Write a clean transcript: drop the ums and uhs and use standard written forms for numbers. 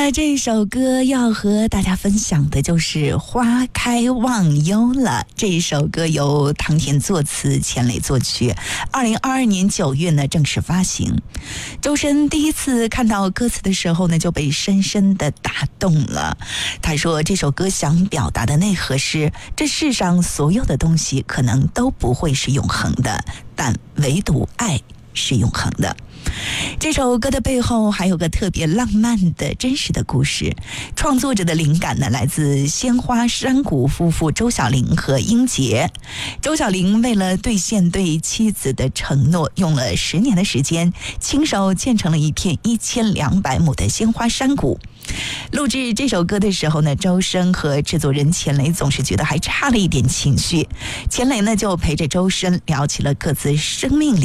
这首歌要和大家分享的就是《花开忘忧》了。这一首歌由唐田作词，钱磊作曲。2022年9月呢正式发行。周深第一次看到歌词的时候呢，就被深深的打动了。他说这首歌想表达的内核是，这世上所有的东西可能都不会是永恒的，但唯独爱是永恒的。这首歌的背后还有个特别浪漫的真实的故事。创作者的灵感呢，来自鲜花山谷夫妇周小玲和英杰。周小玲为了兑现对妻子的承诺，用了10年的时间，亲手建成了一片1200亩的鲜花山谷。录制这首歌的时候呢，周深和制作人钱磊总是觉得还差了一点情绪。钱磊呢就陪着周深聊起了各自生命里